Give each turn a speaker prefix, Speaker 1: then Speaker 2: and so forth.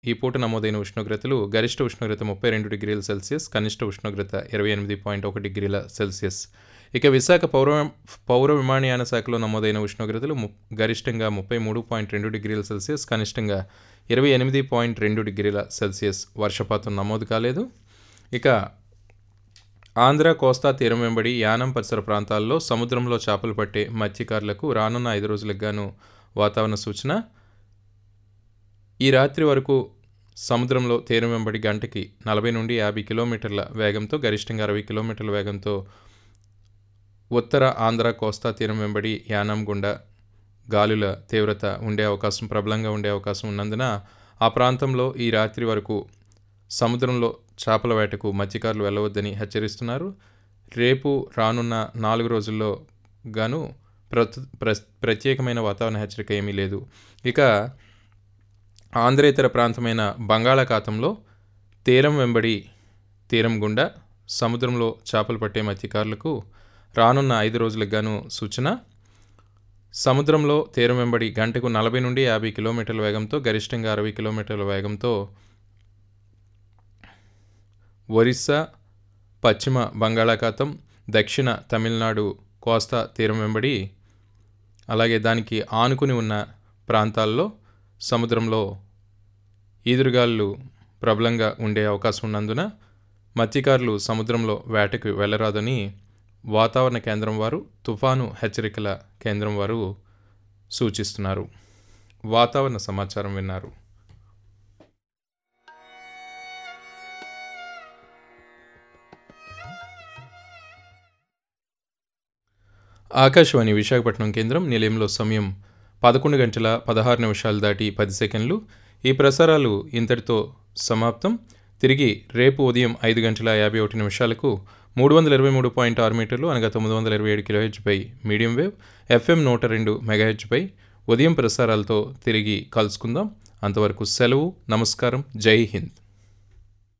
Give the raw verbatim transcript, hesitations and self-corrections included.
Speaker 1: ఈ పూట నమోదైన ఉష్ణోగ్రతలు గరిష్ట ఉష్ణోగ్రత ముప్పై రెండు డిగ్రీల సెల్సియస్, కనిష్ట ఉష్ణోగ్రత ఇరవై ఎనిమిది పాయింట్ ఒకటి డిగ్రీల సెల్సియస్. ఇక విశాఖ పౌర పౌర విమానయాన శాఖలో నమోదైన ఉష్ణోగ్రతలు ము గరిష్టంగా ముప్పై మూడు పాయింట్ రెండు డిగ్రీల సెల్సియస్, కనిష్టంగా ఇరవై ఎనిమిది పాయింట్ రెండు డిగ్రీల సెల్సియస్. వర్షపాతం నమోదు కాలేదు. ఇక ఆంధ్ర కోస్తా తీరం వెంబడి యానం పరిసర ప్రాంతాల్లో సముద్రంలో చేపలు పట్టే మత్స్యకారులకు రానున్న ఐదు రోజులకు గాను వాతావరణ సూచన. ఈ రాత్రి వరకు సముద్రంలో తీరం వెంబడి గంటకి నలభై నుండి యాభై కిలోమీటర్ల వేగంతో గరిష్టంగా అరవై కిలోమీటర్ల వేగంతో ఉత్తర ఆంధ్ర కోస్తా తీరం వెంబడి యానం గుండా గాలుల తీవ్రత ఉండే అవకాశం ప్రబలంగా ఉండే అవకాశం ఉన్నందున ఆ ప్రాంతంలో ఈ రాత్రి వరకు సముద్రంలో చేపల వేటకు మత్స్యకారులు వెళ్ళవద్దని హెచ్చరిస్తున్నారు. రేపు రానున్న నాలుగు రోజుల్లో గాను ప్ర ప్రత్యేకమైన వాతావరణ హెచ్చరిక ఏమీ లేదు. ఇక ఆంధ్రేతర ప్రాంతమైన బంగాళాఖాతంలో తీరం వెంబడి తీరం గుండా సముద్రంలో చేపలు పట్టే మత్స్యకారులకు రానున్న ఐదు రోజులకు గాను సూచన. సముద్రంలో తీరం వెంబడి గంటకు నలభై నుండి యాభై కిలోమీటర్ల వేగంతో గరిష్టంగా అరవై కిలోమీటర్ల వేగంతో ఒరిస్సా, పశ్చిమ బంగాళాఖాతం, దక్షిణ తమిళనాడు కోస్తా తీరం వెంబడి అలాగే దానికి ఆనుకుని ఉన్న ప్రాంతాల్లో సముద్రంలో ఈదురుగాలు ప్రబలంగా ఉండే అవకాశం ఉన్నందున మత్స్యకారులు సముద్రంలో వేటకు వెళ్ళరాదని వాతావరణ కేంద్రం వారు, తుఫాను హెచ్చరికల కేంద్రం వారు సూచిస్తున్నారు. వాతావరణ సమాచారం విన్నారు. ఆకాశవాణి విశాఖపట్నం కేంద్రం. నిలయంలో సమయం పదకొండు గంటల పదహారు నిమిషాలు దాటి పది సెకండ్లు. ఈ ప్రసారాలు ఇంతటితో సమాప్తం. తిరిగి రేపు ఉదయం ఐదు గంటల యాభై ఒకటి నిమిషాలకు మూడు వందల ఇరవై మూడు పాయింట్ ఆరు మీటర్లు అనగా తొమ్మిది వందల ఇరవై ఏడు కిలోహెచ్పై మీడియం వేవ్, ఎఫ్ఎం నూట రెండు మెగాహెచ్పై ఉదయం ప్రసారాలతో తిరిగి కలుసుకుందాం. అంతవరకు సెలవు. నమస్కారం. జై హింద్.